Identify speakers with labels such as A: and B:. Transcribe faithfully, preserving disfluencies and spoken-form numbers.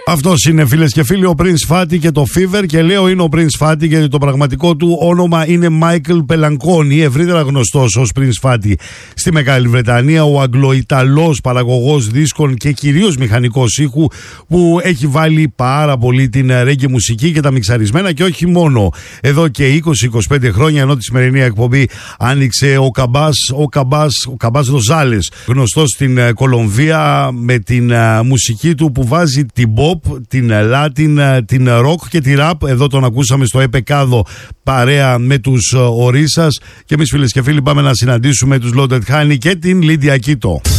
A: Αυτός είναι, φίλες και φίλοι, ο Prince Fatty και το Fever. Και λέω είναι ο Prince Fatty γιατί το πραγματικό του όνομα είναι Michael Pelanconi, ευρύτερα γνωστός ως Prince Fatty στη Μεγάλη Βρετανία. Ο Αγγλοϊταλός παραγωγός δίσκων και κυρίως μηχανικός ήχου που έχει βάλει πάρα πολύ την reggae μουσική και τα μιξαρισμένα και όχι μόνο. Εδώ και είκοσι με είκοσι πέντε χρόνια, ενώ τη σημερινή εκπομπή άνοιξε ο Καμπάς, ο Καμπάς, ο Καμπάς Ροζάλες, γνωστός στην Κολομβία με την μουσική του που βάζει την pop, την Latin, την rock και τη rap. Εδώ τον ακούσαμε στο Επεκάδο παρέα με τους Ορίσας. Και εμείς, φίλες και φίλοι, πάμε να συναντήσουμε τους Loaded Honey και την Λίδια Κίτο.